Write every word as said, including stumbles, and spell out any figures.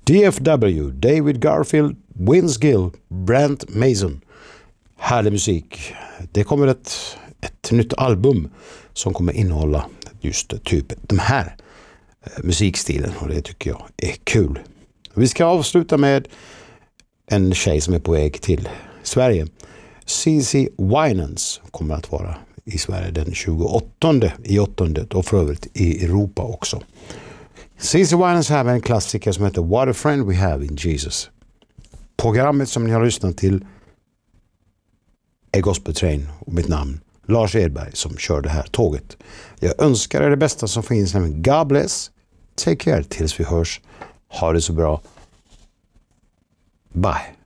D F W, David Garfield, Vince Gill, Brent Mason. Härlig musik. Det kommer ett, ett nytt album som kommer innehålla just typ de här eh, musikstilen, och det tycker jag är kul. Vi ska avsluta med en tjej som är på väg till Sverige. Cici Winans kommer att vara i Sverige den tjugoåttonde i åttonde och för övrigt i Europa också. Cici Winans här med en klassiker som heter What a Friend We Have in Jesus. Programmet som ni har lyssnat till är Gospel Train och mitt namn Lars Edberg som kör det här tåget. Jag önskar er det bästa som finns, nämligen God bless, take care tills vi hörs. Ha det så bra. Bye.